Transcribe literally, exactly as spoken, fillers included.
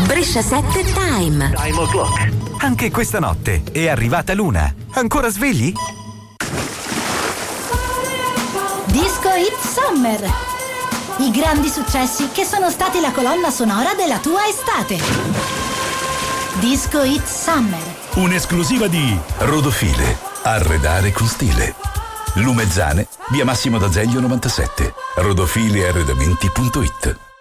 Brescia sette Time. Time o'clock. Anche questa notte è arrivata Luna. Ancora svegli? Disco Hit Summer. I grandi successi che sono stati la colonna sonora della tua estate. Disco Hit Summer. Un'esclusiva di Rodofile. Arredare con stile. Lumezzane, via Massimo d'Azeglio novantasette. rodofile arredamenti punto it.